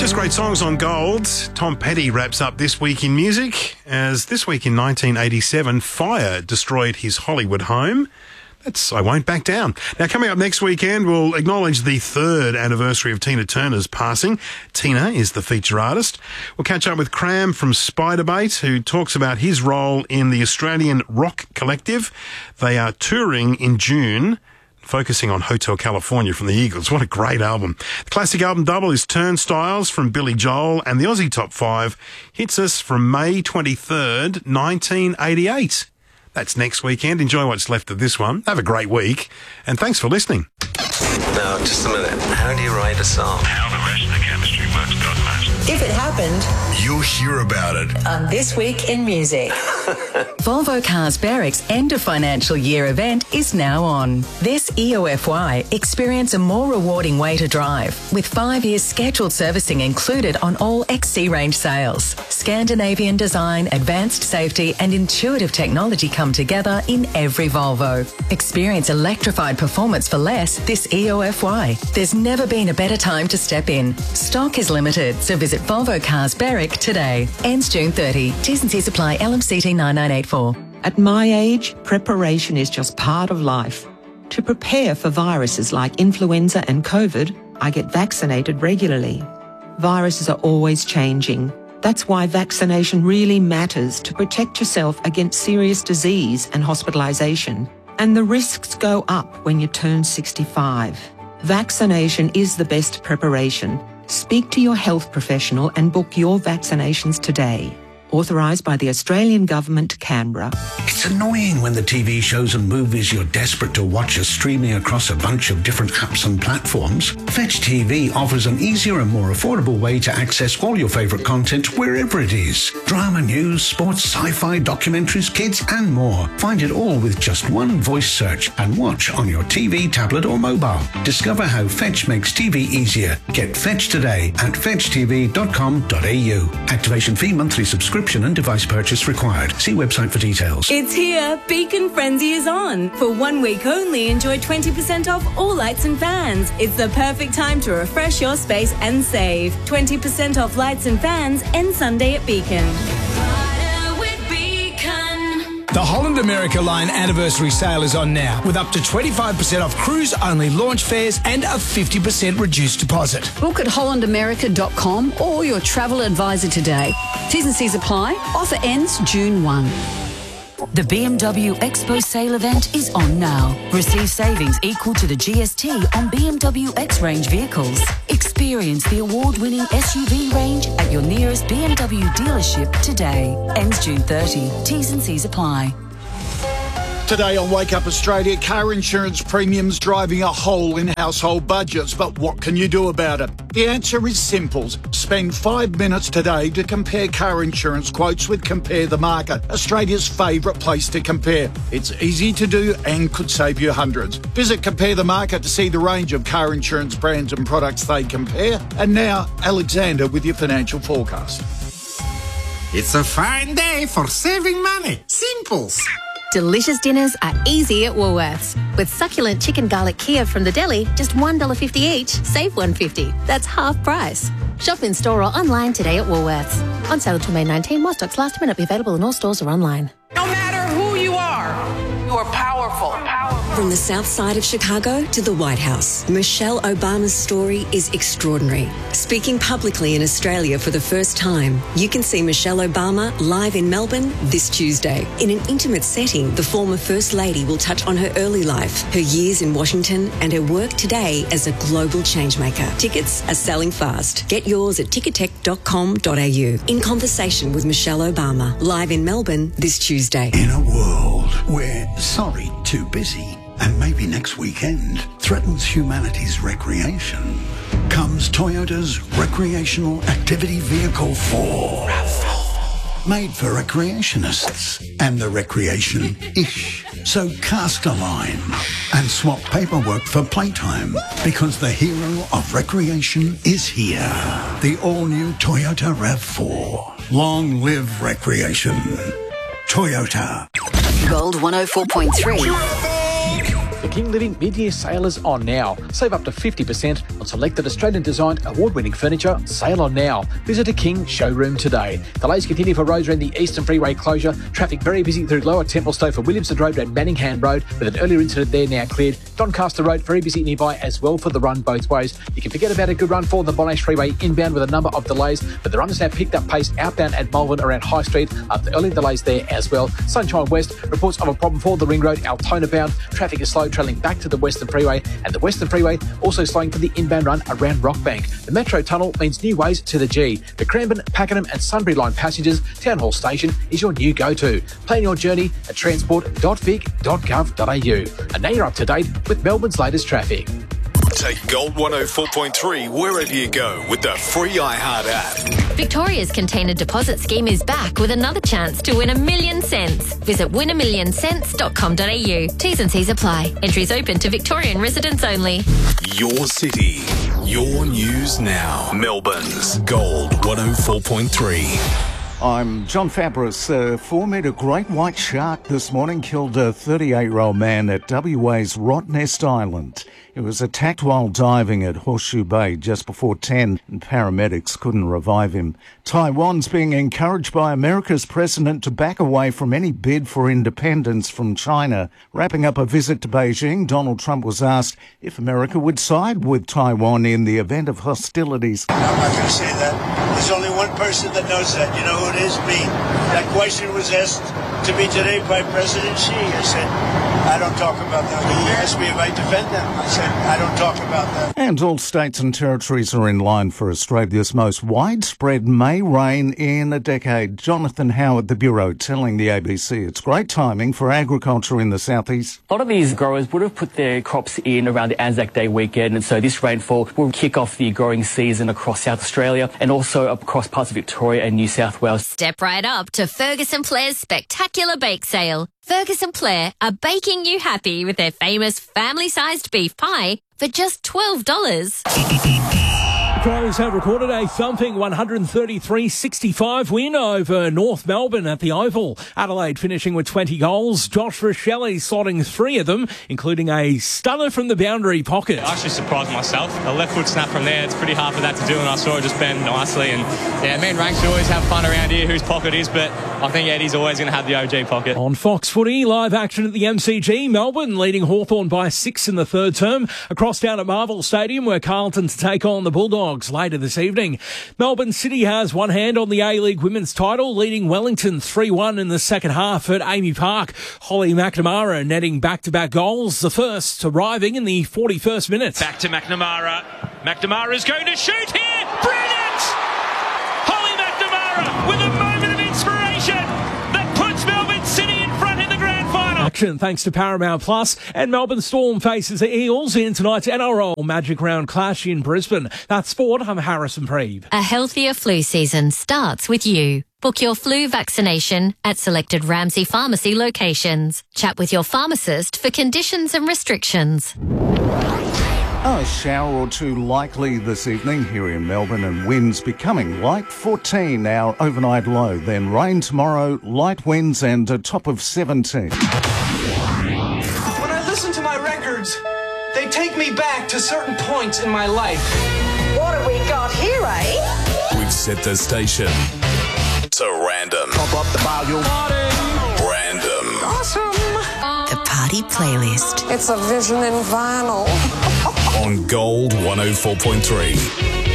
Those great songs on gold. Tom Petty wraps up This Week in Music, as this week in 1987, fire destroyed his Hollywood home. That's I Won't Back Down. Now, coming up next weekend, we'll acknowledge the 3rd anniversary of Tina Turner's passing. Tina is the feature artist. We'll catch up with Cram from Spiderbait, who talks about his role in the Australian rock collective. They are touring in June, focusing on Hotel California from the Eagles. What a great album. The classic album double is Turnstiles from Billy Joel, and the Aussie Top 5 hits us from May 23rd, 1988. That's next weekend. Enjoy what's left of this one. Have a great week, and thanks for listening. Now, just a minute. How do you write a song? How the rest of the chemistry works, God knows. If it happened, you'll hear about it on This Week in Music. Volvo Cars Berwick's end of financial year event is now on. This EOFY, experience a more rewarding way to drive, with 5 years scheduled servicing included on all XC range sales. Scandinavian design, advanced safety and intuitive technology come together in every Volvo. Experience electrified performance for less this EOFY. There's never been a better time to step in. Stock is limited, so visit Volvo Cars Berwick today. Ends June 30. T's and C's apply. LMCT 9984. At my age, preparation is just part of life. To prepare for viruses like influenza and COVID, I get vaccinated regularly. Viruses are always changing. That's why vaccination really matters, to protect yourself against serious disease and hospitalisation. And the risks go up when you turn 65. Vaccination is the best preparation. Speak to your health professional and book your vaccinations today. Authorised by the Australian Government, Canberra. It's annoying when the TV shows and movies you're desperate to watch are streaming across a bunch of different apps and platforms. Fetch TV offers an easier and more affordable way to access all your favourite content wherever it is. Drama, news, sports, sci-fi, documentaries, kids and more. Find it all with just one voice search and watch on your TV, tablet or mobile. Discover how Fetch makes TV easier. Get Fetch today at fetchtv.com.au. Activation fee, monthly subscription and device purchase required. See website for details. It's here. Beacon Frenzy is on. For 1 week only, enjoy 20% off all lights and fans. It's the perfect time to refresh your space and save. 20% off lights and fans ends Sunday at Beacon. The Holland America Line anniversary sale is on now, with up to 25% off cruise-only launch fares and a 50% reduced deposit. Book at hollandamerica.com or your travel advisor today. T's and C's apply. Offer ends June 1. The BMW Expo sale event is on now. Receive savings equal to the GST on BMW X-Range vehicles. Experience the award-winning SUV range at your nearest BMW dealership today. Ends June 30. T's and C's apply. Today on Wake Up Australia, car insurance premiums driving a hole in household budgets. But what can you do about it? The answer is simple. Spend 5 minutes today to compare car insurance quotes with Compare the Market, Australia's favourite place to compare. It's easy to do and could save you hundreds. Visit Compare the Market to see the range of car insurance brands and products they compare. And now, Alexander with your financial forecast. It's a fine day for saving money. Simples. Delicious dinners are easy at Woolworths. With succulent chicken garlic Kiev from the deli, just $1.50 each, save $1.50. That's half price. Shop in store or online today at Woolworths. On sale until May 19, while stocks last, may not be available in all stores or online. No matter who you are powerful. From the south side of Chicago to the White House, Michelle Obama's story is extraordinary. Speaking publicly in Australia for the first time, you can see Michelle Obama live in Melbourne this Tuesday. In an intimate setting, the former First Lady will touch on her early life, her years in Washington, and her work today as a global changemaker. Tickets are selling fast. Get yours at tickettech.com.au. In conversation with Michelle Obama, live in Melbourne this Tuesday. In a world where sorry, too busy, and maybe next weekend threatens humanity's recreation, comes Toyota's Recreational Activity Vehicle 4. RAV4. Made for recreationists and the recreation-ish. So cast a line and swap paperwork for playtime, because the hero of recreation is here. The all-new Toyota RAV4. Long live recreation. Toyota. Gold 104.3. The King Living mid-year sale is on now. Save up to 50% on selected Australian-designed award-winning furniture. Sale on now. Visit a King showroom today. Delays continue for roads around the Eastern Freeway closure. Traffic very busy through Lower Templestowe for Williamson Road and Manningham Road, with an earlier incident there now cleared. Doncaster Road very busy nearby as well for the run both ways. You can forget about a good run for the Monash Freeway inbound with a number of delays, but the runners now picked up pace outbound at Melbourne around High Street after early delays there as well. Sunshine West reports of a problem for the Ring Road Altona bound. Traffic is slow travelling back to the Western Freeway, and the Western Freeway also slowing for the inbound run around Rockbank. The Metro Tunnel means new ways to the G. For Cranbourne, Pakenham and Sunbury line passengers, Town Hall Station is your new go-to. Plan your journey at transport.vic.gov.au. And now you're up to date with Melbourne's latest traffic. Take Gold 104.3 wherever you go with the free iHeart app. Victoria's container deposit scheme is back with another chance to win $1 million cents. Visit winamillion.com.au. T's and C's apply. Entries open to Victorian residents only. Your city, your news now. Melbourne's Gold 104.3. I'm John Fabris. A 4-metre great white shark this morning killed a 38-year-old man at WA's Rottnest Island. He was attacked while diving at Horseshoe Bay just before 10 and paramedics couldn't revive him. Taiwan's being encouraged by America's president to back away from any bid for independence from China. Wrapping up a visit to Beijing, Donald Trump was asked if America would side with Taiwan in the event of hostilities. I'm not going to say that. There's only one person that knows that. You know who it is? Me. That question was asked to me today by President Xi. I said, I don't talk about that. He asked me if I defend them. I said, I don't talk about that. And all states and territories are in line for Australia's most widespread May rain in a decade. Jonathan Howard, the Bureau, telling the ABC it's great timing for agriculture in the southeast. A lot of these growers would have put their crops in around the Anzac Day weekend, and so this rainfall will kick off the growing season across South Australia and also across parts of Victoria and New South Wales. Step right up to Ferguson Blair's spectacular bake sale. Ferguson Blair are baking you happy with their famous family-sized beef pie for just $12. Crows have recorded a thumping 133-65 win over North Melbourne at the Oval. Adelaide finishing with 20 goals. Josh Rochelle slotting 3 of them, including a stunner from the boundary pocket. I actually surprised myself. A left foot snap from there, it's pretty hard for that to do, and I saw it just bend nicely. And yeah, me and Ranks always have fun around here whose pocket is, but I think Eddie's always going to have the OG pocket. On Fox Footy, live action at the MCG. Melbourne leading Hawthorn by 6 in the third term. Across down at Marvel Stadium, where Carlton to take on the Bulldogs later this evening. Melbourne City has one hand on the A-League women's title, leading Wellington 3-1 in the second half at Amy Park. Holly McNamara netting back-to-back goals, the first arriving in the 41st minute. Back to McNamara. McNamara's going to shoot here. Brilliant! Holly McNamara with a moment of inspiration that puts Melbourne City in front in the grand final. Action thanks to Paramount Plus, and Melbourne Storm faces the Eels in tonight's NRL Magic Round clash in Brisbane. That's sport. I'm Harrison Preeb. A healthier flu season starts with you. Book your flu vaccination at selected Ramsay Pharmacy locations. Chat with your pharmacist for conditions and restrictions. A shower or two likely this evening here in Melbourne, and winds becoming light. 14 our overnight low, then rain tomorrow, light winds and a top of 17. When I listen to my records, they take me back to certain points in my life. What have we got here, eh? We've set the station to random. Pump up the volume. Random. Awesome. The party playlist. It's a vision in vinyl. On Gold 104.3.